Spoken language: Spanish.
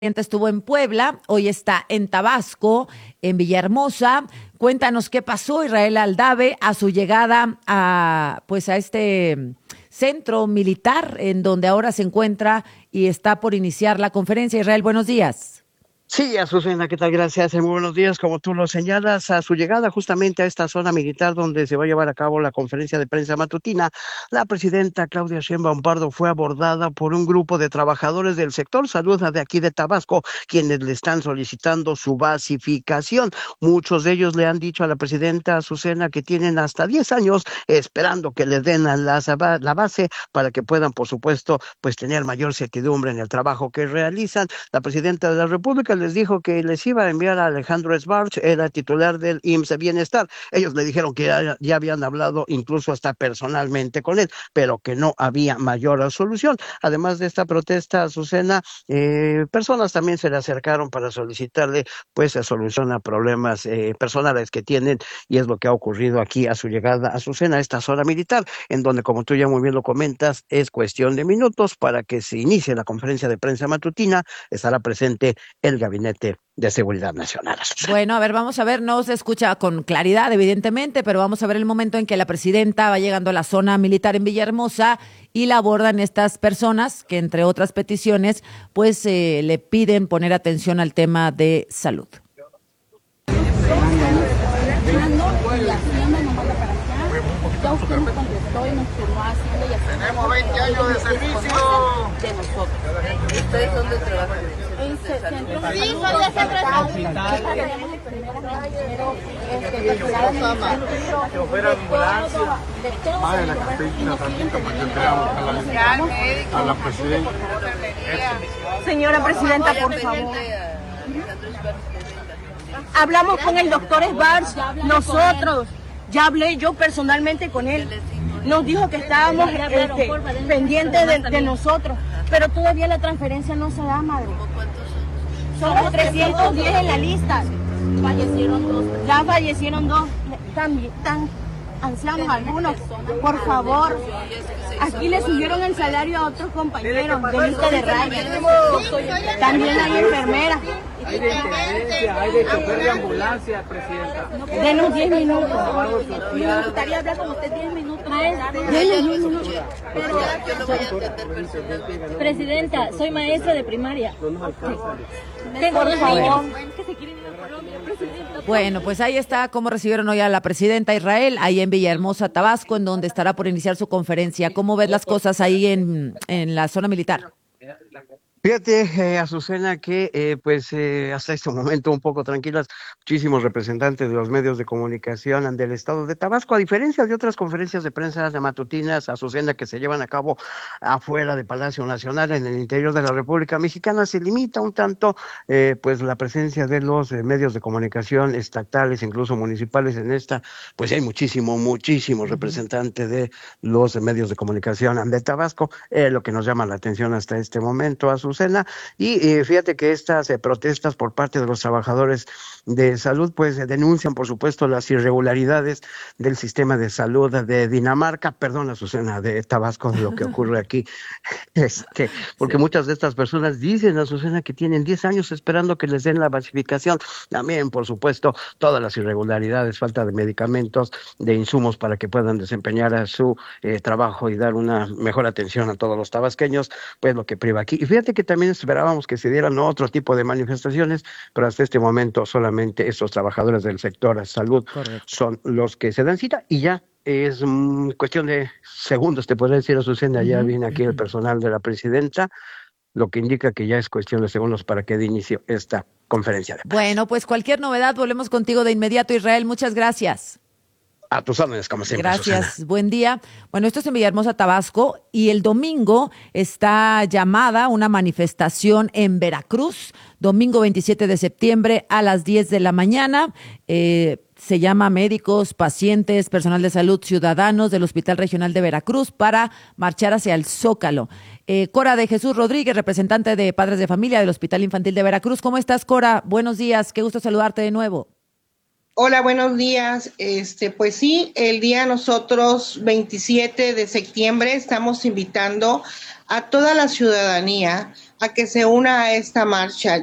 Estuvo en Puebla, hoy está en Tabasco, en Villahermosa. Cuéntanos qué pasó, Israel Aldave, a su llegada a este centro militar en donde ahora se encuentra y está por iniciar la conferencia. Israel, buenos días. Sí, Azucena, ¿qué tal? Gracias. Muy buenos días. Como tú lo señalas, a su llegada justamente a esta zona militar donde se va a llevar a cabo la conferencia de prensa matutina, la presidenta Claudia Sheinbaum Pardo fue abordada por un grupo de trabajadores del sector salud de aquí de Tabasco, quienes le están solicitando su basificación. Muchos de ellos le han dicho a la presidenta Azucena que tienen hasta 10 años esperando que les den la base para que puedan, por supuesto, pues tener mayor certidumbre en el trabajo que realizan. La presidenta de la República les dijo que les iba a enviar a Alejandro Sbarch, era titular del IMSS Bienestar. Ellos le dijeron que ya habían hablado incluso hasta personalmente con él, pero que no había mayor solución. Además de esta protesta, Azucena, personas también se le acercaron para solicitarle pues solución a problemas personales que tienen, y es lo que ha ocurrido aquí a su llegada a Azucena, a esta zona militar, en donde, como tú ya muy bien lo comentas, es cuestión de minutos para que se inicie la conferencia de prensa matutina. Estará presente el Gabinete de Seguridad Nacional. Bueno, a ver, vamos a ver, no se escucha con claridad, evidentemente, pero vamos a ver el momento en que la presidenta va llegando a la zona militar en Villahermosa y la abordan estas personas que, entre otras peticiones, pues le piden poner atención al tema de salud. Ya usted nos contestó y nos firmó haciendo y haciendo. Tenemos 20 años de servicio. De nosotros. ¿Ustedes dónde trabajan? En centro. Sí, soy de hospital. Tenemos enfermeras, Chofer ambulancia. Más de la cartera tantito para que entremos a la presidenta. Señora presidenta, por favor. Hablamos con el doctor Sbarch, nosotros. Ya hablé yo personalmente con él. Nos dijo que estábamos pendientes de nosotros, pero todavía la transferencia no se da, madre. Somos 310 en la lista. Fallecieron dos. Ya fallecieron dos. Tan ancianos algunos. Por favor. Aquí le subieron el salario a otros compañeros de lista de raya. También hay enfermeras. Hay de intendencia, hay de chofer de ambulancia, presidenta. Denos 10 minutos. Me gustaría hablar con usted 10 minutos. Denos 10 minutos. Presidenta, soy maestra de primaria. Tengo 2 niños. Bueno, pues ahí está cómo recibieron hoy a la presidenta Israel, ahí en Villahermosa, Tabasco, en donde estará por iniciar su conferencia. ¿Cómo ves las cosas ahí en la zona militar? Fíjate, Azucena, que hasta este momento un poco tranquilas, muchísimos representantes de los medios de comunicación del estado de Tabasco, a diferencia de otras conferencias de prensa de matutinas, Azucena, que se llevan a cabo afuera de Palacio Nacional, en el interior de la República Mexicana, se limita un tanto pues la presencia de los medios de comunicación estatales, incluso municipales en esta, pues hay muchísimos representantes de los medios de comunicación de Tabasco, lo que nos llama la atención hasta este momento, Azucena. Y fíjate que estas protestas por parte de los trabajadores de salud pues denuncian, por supuesto, las irregularidades del sistema de salud de Dinamarca, perdón, Azucena, de Tabasco, de lo que ocurre aquí, porque muchas de estas personas dicen, Azucena, que tienen 10 años esperando que les den la basificación. También, por supuesto, todas las irregularidades, falta de medicamentos, de insumos para que puedan desempeñar su trabajo y dar una mejor atención a todos los tabasqueños, pues lo que priva aquí. Y fíjate que también esperábamos que se dieran otro tipo de manifestaciones, pero hasta este momento solamente estos trabajadores del sector salud son los que se dan cita, y ya es cuestión de segundos, te podría decir, Azucena, ya viene aquí el personal de la presidenta, lo que indica que ya es cuestión de segundos para que dé inicio esta conferencia de prensa. Bueno, pues cualquier novedad, volvemos contigo de inmediato, Israel. Muchas gracias. A tus órdenes, como siempre. Gracias, Susana. buen día. Bueno, esto es en Villahermosa, Tabasco, y el domingo está llamada una manifestación en Veracruz, domingo 27 de septiembre a las 10 de la mañana. Se llama Médicos, Pacientes, Personal de Salud, Ciudadanos del Hospital Regional de Veracruz para marchar hacia el Zócalo. Cora de Jesús Rodríguez, representante de Padres de Familia del Hospital Infantil de Veracruz. ¿Cómo estás, Cora? Buenos días, qué gusto saludarte de nuevo. Hola, buenos días. Pues sí, el día nosotros, 27 de septiembre, estamos invitando a toda la ciudadanía a que se una a esta marcha.